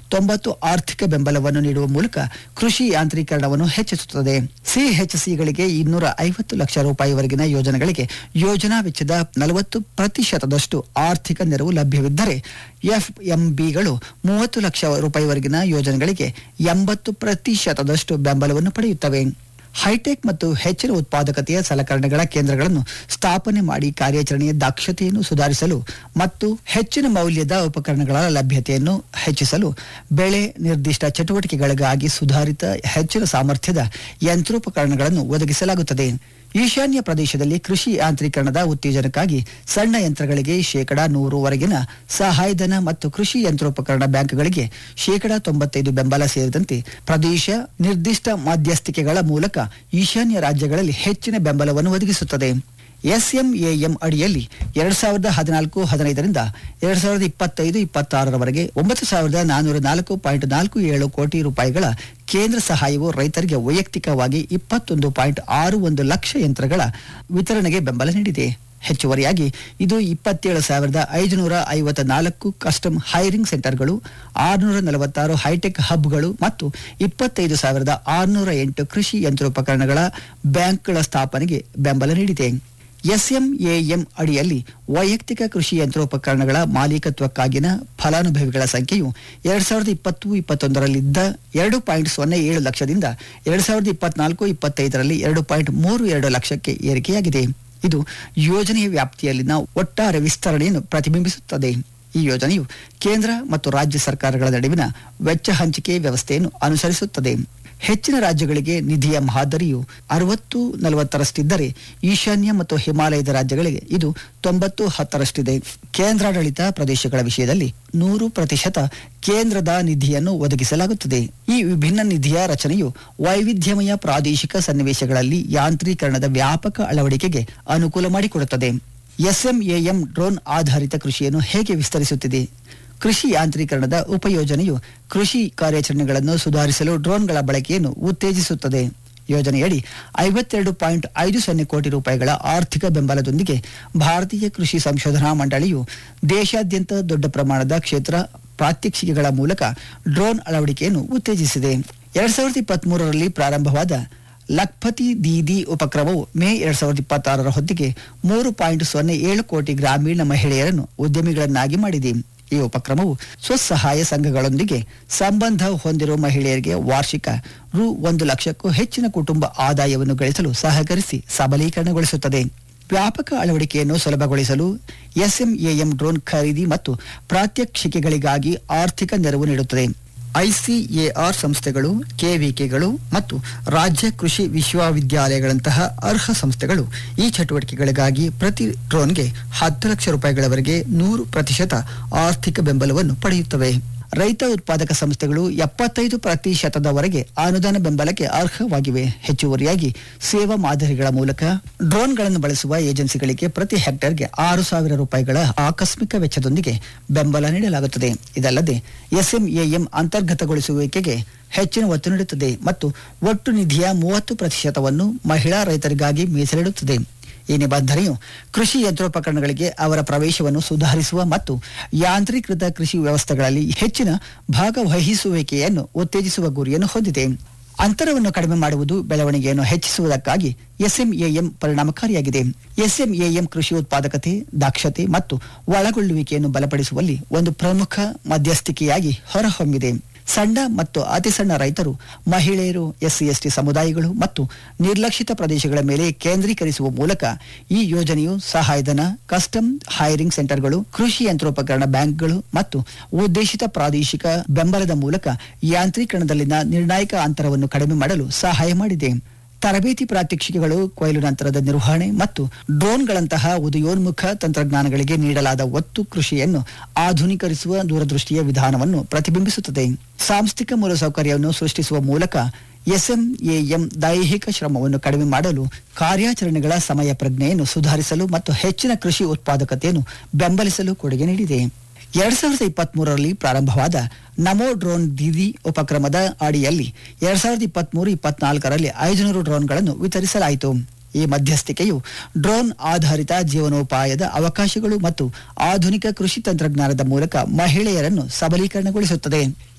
90 ಆರ್ಥಿಕ ಬೆಂಬಲವನ್ನು ನೀಡುವ ಮೂಲಕ ಕೃಷಿ ಯಾಂತ್ರೀಕರಣವನ್ನು ಹೆಚ್ಚಿಸುತ್ತದೆ. ಸಿಎಚ್ಸಿಗಳಿಗೆ 250 ಲಕ್ಷ ರೂಪಾಯಿವರೆಗಿನ ಯೋಜನೆಗಳಿಗೆ ಯೋಜನಾ ವೆಚ್ಚದ 40% ಆರ್ಥಿಕ ನೆರವು ಲಭ್ಯವಿದ್ದರೆ ಎಫ್ಎಂಬಿಗಳು 30 ಲಕ್ಷ ರೂಪಾಯಿವರೆಗಿನ ಯೋಜನೆಗಳಿಗೆ 80% ಬೆಂಬಲವನ್ನು ಪಡೆಯುತ್ತವೆ. ಹೈಟೆಕ್ ಮತ್ತು ಹೆಚ್ಚಿನ ಉತ್ಪಾದಕತೆಯ ಸಲಕರಣೆಗಳ ಕೇಂದ್ರಗಳನ್ನು ಸ್ಥಾಪನೆ ಮಾಡಿ ಕಾರ್ಯಾಚರಣೆಯ ದಕ್ಷತೆಯನ್ನು ಸುಧಾರಿಸಲು ಮತ್ತು ಹೆಚ್ಚಿನ ಮೌಲ್ಯದ ಉಪಕರಣಗಳ ಲಭ್ಯತೆಯನ್ನು ಹೆಚ್ಚಿಸಲು ಬೆಳೆ ನಿರ್ದಿಷ್ಟ ಚಟುವಟಿಕೆಗಳಿಗಾಗಿ ಸುಧಾರಿತ ಹೆಚ್ಚಿನ ಸಾಮರ್ಥ್ಯದ ಯಂತ್ರೋಪಕರಣಗಳನ್ನು ಒದಗಿಸಲಾಗುತ್ತದೆ. ಈಶಾನ್ಯ ಪ್ರದೇಶದಲ್ಲಿ ಕೃಷಿ ಯಾಂತ್ರೀಕರಣದ ಉತ್ತೇಜನಕ್ಕಾಗಿ ಸಣ್ಣ ಯಂತ್ರಗಳಿಗೆ 100% ಸಹಾಯಧನ ಮತ್ತು ಕೃಷಿ ಯಂತ್ರೋಪಕರಣ ಬ್ಯಾಂಕ್ಗಳಿಗೆ 95% ಬೆಂಬಲ ಸೇರಿದಂತೆ ಪ್ರದೇಶ ನಿರ್ದಿಷ್ಟ ಮಧ್ಯಸ್ಥಿಕೆಗಳ ಮೂಲಕ ಈಶಾನ್ಯ ರಾಜ್ಯಗಳಲ್ಲಿ ಹೆಚ್ಚಿನ ಬೆಂಬಲವನ್ನು ಒದಗಿಸುತ್ತದೆ. ಎಸ್ಎಂಎಎಂ ಅಡಿಯಲ್ಲಿ 2014-15ರಿಂದ 2025-26ರವರೆಗೆ 9,404.47 ಕೋಟಿ ರೂಪಾಯಿಗಳ ಕೇಂದ್ರ ಸಹಾಯವು ರೈತರಿಗೆ ವೈಯಕ್ತಿಕವಾಗಿ 21.61 ಲಕ್ಷ ಯಂತ್ರಗಳ ವಿತರಣೆಗೆ ಬೆಂಬಲ ನೀಡಿದೆ. ಹೆಚ್ಚುವರಿಯಾಗಿ ಇದು 27,554 ಕಸ್ಟಮ್ ಹೈರಿಂಗ್ ಸೆಂಟರ್ಗಳು, 646 ಹೈಟೆಕ್ ಹಬ್ಗಳು ಮತ್ತು 25,608 ಕೃಷಿ ಯಂತ್ರೋಪಕರಣಗಳ ಬ್ಯಾಂಕ್ಗಳ ಸ್ಥಾಪನೆಗೆ ಬೆಂಬಲ ನೀಡಿದೆ. ಎಸ್ಎಂಎಎಂ ಅಡಿಯಲ್ಲಿ ವೈಯಕ್ತಿಕ ಕೃಷಿ ಯಂತ್ರೋಪಕರಣಗಳ ಮಾಲೀಕತ್ವಕ್ಕಾಗಿನ ಫಲಾನುಭವಿಗಳ ಸಂಖ್ಯೆಯು 2020-21ರಲ್ಲಿದ್ದ 2.07 ಲಕ್ಷದಿಂದ 2024-25ರಲ್ಲಿ 2.32 ಲಕ್ಷಕ್ಕೆ ಏರಿಕೆಯಾಗಿದೆ. ಇದು ಯೋಜನೆಯ ವ್ಯಾಪ್ತಿಯಲ್ಲಿನ ಒಟ್ಟಾರೆ ವಿಸ್ತರಣೆಯನ್ನು ಪ್ರತಿಬಿಂಬಿಸುತ್ತದೆ. ಈ ಯೋಜನೆಯು ಕೇಂದ್ರ ಮತ್ತು ರಾಜ್ಯ ಸರ್ಕಾರಗಳ ನಡುವಿನ ವೆಚ್ಚ ಹಂಚಿಕೆ ವ್ಯವಸ್ಥೆಯನ್ನು ಅನುಸರಿಸುತ್ತದೆ. ಹೆಚ್ಚಿನ ರಾಜ್ಯಗಳಿಗೆ ನಿಧಿಯ ಮಾದರಿಯು 60-40ರಷ್ಟಿದ್ದರೆ ಈಶಾನ್ಯ ಮತ್ತು ಹಿಮಾಲಯದ ರಾಜ್ಯಗಳಿಗೆ ಇದು 90-10ರಷ್ಟಿದೆ. ಕೇಂದ್ರಾಡಳಿತ ಪ್ರದೇಶಗಳ ವಿಷಯದಲ್ಲಿ 100% ಕೇಂದ್ರದ ನಿಧಿಯನ್ನು ಒದಗಿಸಲಾಗುತ್ತದೆ. ಈ ವಿಭಿನ್ನ ನಿಧಿಯ ರಚನೆಯು ವೈವಿಧ್ಯಮಯ ಪ್ರಾದೇಶಿಕ ಸನ್ನಿವೇಶಗಳಲ್ಲಿ ಯಾಂತ್ರೀಕರಣದ ವ್ಯಾಪಕ ಅಳವಡಿಕೆಗೆ ಅನುಕೂಲ ಮಾಡಿಕೊಡುತ್ತದೆ. ಎಸ್ಎಂಎಎಂ ಡ್ರೋನ್ ಆಧಾರಿತ ಕೃಷಿಯನ್ನು ಹೇಗೆ ವಿಸ್ತರಿಸುತ್ತಿದೆ? ಕೃಷಿ ಯಾಂತ್ರೀಕರಣದ ಉಪಯೋಜನೆಯು ಕೃಷಿ ಕಾರ್ಯಾಚರಣೆಗಳನ್ನು ಸುಧಾರಿಸಲು ಡ್ರೋನ್ಗಳ ಬಳಕೆಯನ್ನು ಉತ್ತೇಜಿಸುತ್ತದೆ. ಯೋಜನೆಯಡಿ 52.50 ಕೋಟಿ ರೂಪಾಯಿಗಳ ಆರ್ಥಿಕ ಬೆಂಬಲದೊಂದಿಗೆ ಭಾರತೀಯ ಕೃಷಿ ಸಂಶೋಧನಾ ಮಂಡಳಿಯು ದೇಶಾದ್ಯಂತ ದೊಡ್ಡ ಪ್ರಮಾಣದ ಕ್ಷೇತ್ರ ಪ್ರಾತ್ಯಕ್ಷಿಕೆಗಳ ಮೂಲಕ ಡ್ರೋನ್ ಅಳವಡಿಕೆಯನ್ನು ಉತ್ತೇಜಿಸಿದೆ. 2023ರಲ್ಲಿ ಪ್ರಾರಂಭವಾದ ಲಖ್ಪತಿ ದೀದಿ ಉಪಕ್ರಮವು ಮೇ 2026ರ ಹೊತ್ತಿಗೆ 3.07 ಕೋಟಿ ಗ್ರಾಮೀಣ ಮಹಿಳೆಯರನ್ನು ಉದ್ಯಮಿಗಳನ್ನಾಗಿ ಮಾಡಿದೆ. ಈ ಉಪಕ್ರಮವು ಸ್ವಸಹಾಯ ಸಂಘಗಳೊಂದಿಗೆ ಸಂಬಂಧ ಹೊಂದಿರುವ ಮಹಿಳೆಯರಿಗೆ ವಾರ್ಷಿಕ ರು 1 ಲಕ್ಷಕ್ಕೂ ಹೆಚ್ಚಿನ ಕುಟುಂಬ ಆದಾಯವನ್ನು ಗಳಿಸಲು ಸಹಕರಿಸಿ ಸಬಲೀಕರಣಗೊಳಿಸುತ್ತದೆ. ವ್ಯಾಪಕ ಅಳವಡಿಕೆಯನ್ನು ಸುಲಭಗೊಳಿಸಲು ಎಸ್ಎಂಎಎಂ ಡ್ರೋನ್ ಖರೀದಿ ಮತ್ತು ಪ್ರಾತ್ಯಕ್ಷಿಕೆಗಳಿಗಾಗಿ ಆರ್ಥಿಕ ನೆರವು ನೀಡುತ್ತದೆ. ಐಸಿಎಆರ್ ಸಂಸ್ಥೆಗಳು, ಕೆವಿಕೆಗಳು ಮತ್ತು ರಾಜ್ಯ ಕೃಷಿ ವಿಶ್ವವಿದ್ಯಾಲಯಗಳಂತಹ ಅರ್ಹ ಸಂಸ್ಥೆಗಳು ಈ ಚಟುವಟಿಕೆಗಳಿಗಾಗಿ ಪ್ರತಿ ಡ್ರೋನ್ಗೆ 10 ಲಕ್ಷ ರೂಪಾಯಿಗಳವರೆಗೆ 100% ಆರ್ಥಿಕ ಬೆಂಬಲವನ್ನು ಪಡೆಯುತ್ತವೆ. ರೈತ ಉತ್ಪಾದಕ ಸಂಸ್ಥೆಗಳು 75%ವರೆಗೆ ಅನುದಾನ ಬೆಂಬಲಕ್ಕೆ ಅರ್ಹವಾಗಿವೆ. ಹೆಚ್ಚುವರಿಯಾಗಿ ಸೇವಾ ಮಾದರಿಗಳ ಮೂಲಕ ಡ್ರೋನ್ಗಳನ್ನು ಬಳಸುವ ಏಜೆನ್ಸಿಗಳಿಗೆ ಪ್ರತಿ ಹೆಕ್ಟೇರ್ಗೆ 6,000 ರೂಪಾಯಿಗಳ ಆಕಸ್ಮಿಕ ವೆಚ್ಚದೊಂದಿಗೆ ಬೆಂಬಲ ನೀಡಲಾಗುತ್ತದೆ. ಇದಲ್ಲದೆ ಎಸ್ಎಂಎಎಂ ಅಂತರ್ಗತಗೊಳಿಸುವಿಕೆಗೆ ಹೆಚ್ಚಿನ ಒತ್ತು ನೀಡುತ್ತದೆ ಮತ್ತು ಒಟ್ಟು ನಿಧಿಯ 30%ವನ್ನು ಮಹಿಳಾ ರೈತರಿಗಾಗಿ ಮೀಸಲಿಡುತ್ತದೆ. ಈ ನಿಬಂಧನೆಯು ಕೃಷಿ ಯಂತ್ರೋಪಕರಣಗಳಿಗೆ ಅವರ ಪ್ರವೇಶವನ್ನು ಸುಧಾರಿಸುವ ಮತ್ತು ಯಾಂತ್ರೀಕೃತ ಕೃಷಿ ವ್ಯವಸ್ಥೆಗಳಲ್ಲಿ ಹೆಚ್ಚಿನ ಭಾಗವಹಿಸುವಿಕೆಯನ್ನು ಉತ್ತೇಜಿಸುವ ಗುರಿಯನ್ನು ಹೊಂದಿದೆ. ಅಂತರವನ್ನು ಕಡಿಮೆ ಮಾಡುವುದು ಬೆಳವಣಿಗೆಯನ್ನು ಹೆಚ್ಚಿಸುವುದಕ್ಕಾಗಿ ಎಸ್ಎಂಎಎಂ ಪರಿಣಾಮಕಾರಿಯಾಗಿದೆ. ಎಸ್ಎಂಎಎಂ ಕೃಷಿ ಉತ್ಪಾದಕತೆ, ದಕ್ಷತೆ ಮತ್ತು ಒಳಗೊಳ್ಳುವಿಕೆಯನ್ನು ಬಲಪಡಿಸುವಲ್ಲಿ ಒಂದು ಪ್ರಮುಖ ಮಧ್ಯಸ್ಥಿಕೆಯಾಗಿ ಹೊರಹೊಮ್ಮಿದೆ. ಸಣ್ಣ ಮತ್ತು ಅತಿ ಸಣ್ಣ ರೈತರು, ಮಹಿಳೆಯರು, ಎಸ್ಸಿ/ಎಸ್ಟಿ ಸಮುದಾಯಗಳು ಮತ್ತು ನಿರ್ಲಕ್ಷಿತ ಪ್ರದೇಶಗಳ ಮೇಲೆ ಕೇಂದ್ರೀಕರಿಸುವ ಮೂಲಕ ಈ ಯೋಜನೆಯು ಸಹಾಯಧನ, ಕಸ್ಟಮ್ ಹೈರಿಂಗ್ ಸೆಂಟರ್ಗಳು, ಕೃಷಿ ಯಂತ್ರೋಪಕರಣ ಬ್ಯಾಂಕ್ಗಳು ಮತ್ತು ಉದ್ದೇಶಿತ ಪ್ರಾದೇಶಿಕ ಬೆಂಬಲದ ಮೂಲಕ ಯಾಂತ್ರೀಕರಣದಲ್ಲಿನ ನಿರ್ಣಾಯಕ ಅಂತರವನ್ನು ಕಡಿಮೆ ಮಾಡಲು ಸಹಾಯ ಮಾಡಿದೆ. ತರಬೇತಿ ಪ್ರಾತ್ಯಕ್ಷಿಕೆಗಳು, ಕೊಯ್ಲು ನಂತರದ ನಿರ್ವಹಣೆ ಮತ್ತು ಡ್ರೋನ್ಗಳಂತಹ ಉದಯೋನ್ಮುಖ ತಂತ್ರಜ್ಞಾನಗಳಿಗೆ ನೀಡಲಾದ ಒತ್ತು ಕೃಷಿಯನ್ನು ಆಧುನೀಕರಿಸುವ ದೂರದೃಷ್ಟಿಯ ವಿಧಾನವನ್ನು ಪ್ರತಿಬಿಂಬಿಸುತ್ತದೆ. ಸಾಂಸ್ಥಿಕ ಮೂಲಸೌಕರ್ಯವನ್ನು ಸೃಷ್ಟಿಸುವ ಮೂಲಕ ಎಸ್ಎಂಎಎಂ ದೈಹಿಕ ಶ್ರಮವನ್ನು ಕಡಿಮೆ ಮಾಡಲು, ಕಾರ್ಯಾಚರಣೆಗಳ ಸಮಯ ಪ್ರಜ್ಞೆಯನ್ನು ಸುಧಾರಿಸಲು ಮತ್ತು ಹೆಚ್ಚಿನ ಕೃಷಿ ಉತ್ಪಾದಕತೆಯನ್ನು ಬೆಂಬಲಿಸಲು ಕೊಡುಗೆ ನೀಡಿದೆ. 2023ರಲ್ಲಿ ಪ್ರಾರಂಭವಾದ ನಮೋ ಡ್ರೋನ್ ದೀದಿ ಉಪಕ್ರಮದ ಅಡಿಯಲ್ಲಿ 2023-24ರಲ್ಲಿ 500 ಡ್ರೋನ್ಗಳನ್ನು ವಿತರಿಸಲಾಯಿತು. ಈ ಮಧ್ಯಸ್ಥಿಕೆಯು ಡ್ರೋನ್ ಆಧಾರಿತ ಜೀವನೋಪಾಯದ ಅವಕಾಶಗಳು ಮತ್ತು ಆಧುನಿಕ ಕೃಷಿ ತಂತ್ರಜ್ಞಾನದ ಮೂಲಕ ಮಹಿಳೆಯರನ್ನು ಸಬಲೀಕರಣಗೊಳಿಸುತ್ತದೆ.